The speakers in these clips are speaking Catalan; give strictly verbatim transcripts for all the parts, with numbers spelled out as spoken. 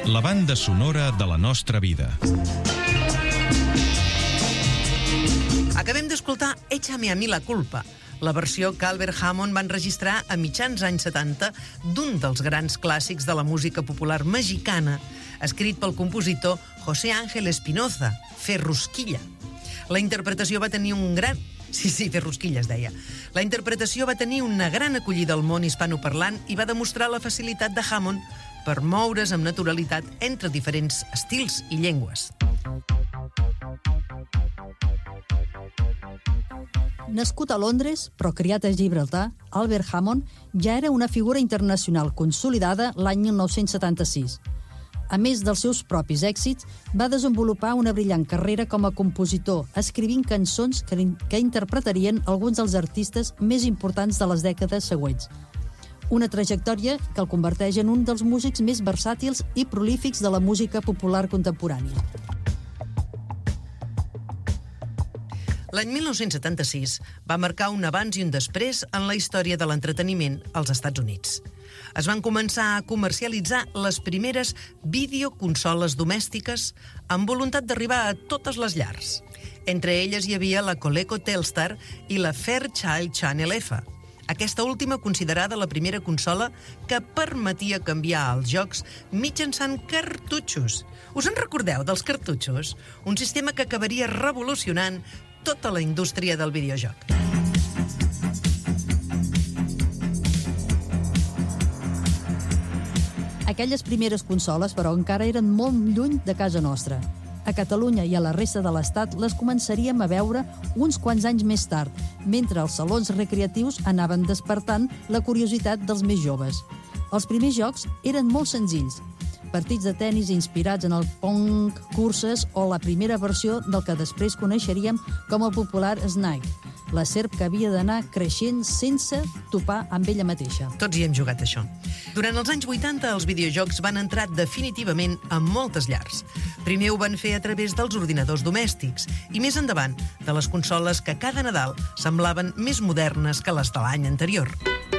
La banda sonora de la nostra vida. Acabem d'escoltar Échame a mí la culpa, la versió que Albert Hammond va enregistrar a mitjans anys setanta d'un dels grans clàssics de la música popular mexicana, escrit pel compositor José Ángel Espinoza, Ferrusquilla. La interpretació va tenir un gran... Sí, sí, Ferrusquilla es deia. La interpretació va tenir una gran acollida al món hispanoparlant i va demostrar la facilitat de Hammond per moure's amb naturalitat entre diferents estils i llengües. Nascut a Londres, però criat a Gibraltar, Albert Hammond ja era una figura internacional consolidada l'any mil nou-cents setanta-sis. A més dels seus propis èxits, va desenvolupar una brillant carrera com a compositor, escrivint cançons que, que interpretarien alguns dels artistes més importants de les dècades següents. Una trajectòria que el converteix en un dels músics més versàtils i prolífics de la música popular contemporània. L'any mil nou-cents setanta-sis va marcar un abans i un després en la història de l'entreteniment als Estats Units. Es van començar a comercialitzar les primeres videoconsoles domèstiques amb voluntat d'arribar a totes les llars. Entre elles hi havia la Coleco Telstar i la Fairchild Channel F. Aquesta última considerada la primera consola que permetia canviar els jocs mitjançant cartutxos. Us en recordeu dels cartutxos? Un sistema que acabaria revolucionant tota la indústria del videojoc. Aquelles primeres consoles, però, encara eren molt lluny de casa nostra. A Catalunya i a la resta de l'Estat les començaríem a veure uns quants anys més tard, mentre els salons recreatius anaven despertant la curiositat dels més joves. Els primers jocs eren molt senzills, partits de tennis inspirats en el pong, curses o la primera versió del que després coneixeríem com el popular Snake, la serp que havia d'anar creixent sense topar amb ella mateixa. Tots hi hem jugat, això. Durant els anys vuitanta, els videojocs van entrar definitivament a moltes llars. Primer ho van fer a través dels ordinadors domèstics i més endavant de les consoles que cada Nadal semblaven més modernes que les de l'any anterior.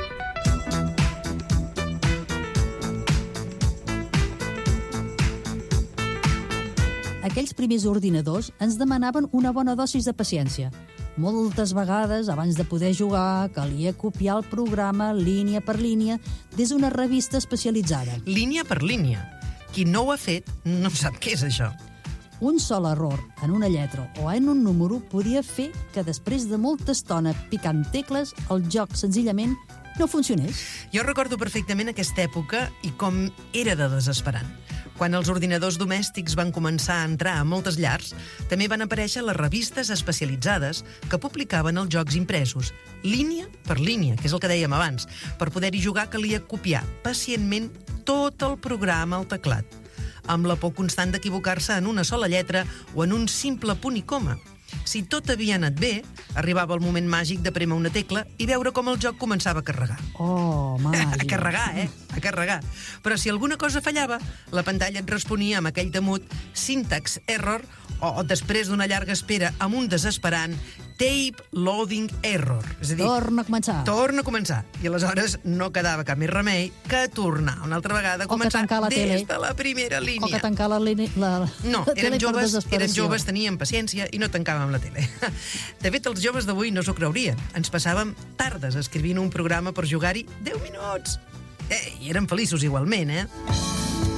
Aquells primers ordinadors ens demanaven una bona dosis de paciència. Moltes vegades, abans de poder jugar, calia copiar el programa línia per línia des d'una revista especialitzada. Línia per línia. Qui no ho ha fet no sap què és això. Un sol error en una lletra o en un número podia fer que després de molta estona picant tecles el joc senzillament no funcionés. Jo recordo perfectament aquesta època i com era de desesperant. Quan els ordinadors domèstics van començar a entrar a moltes llars, també van aparèixer les revistes especialitzades que publicaven els jocs impresos, línia per línia, que és el que dèiem abans. Per poder-hi jugar calia copiar pacientment tot el programa al teclat, amb la por constant d'equivocar-se en una sola lletra o en un simple punt i coma. Si tot havia anat bé, arribava el moment màgic de prémer una tecla i veure com el joc començava a carregar. Oh, màgic! A carregar, eh? A carregar. Però si alguna cosa fallava, la pantalla et responia amb aquell temut syntax error o, després d'una llarga espera, amb un desesperant tape loading error. És a dir, torna a començar. Torna a començar. I aleshores no quedava cap més remei que tornar una altra vegada a començar des tele. de la primera línia. O que tancar la, línia, la, no, la tele érem joves, per érem joves, teníem paciència i no tancàvem la tele. De fet, els joves d'avui no s'ho creurien. Ens passàvem tardes escrivint un programa per jugar-hi deu minuts. Eh, I érem feliços igualment, eh?